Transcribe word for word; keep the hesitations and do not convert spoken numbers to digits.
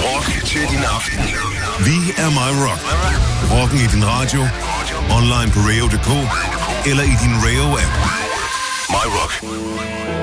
Rock til din aften. Vi er My Rock. Rocken i din radio, online på radio punktum d k eller i din Radio-app. My Rock.